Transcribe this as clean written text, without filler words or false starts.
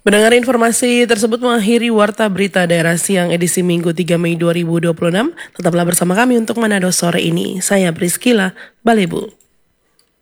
Mendengar informasi tersebut mengakhiri Warta Berita Daerah Siang edisi Minggu 3 Mei 2026. Tetaplah bersama kami untuk Manado sore ini. Saya Priscila Balebu.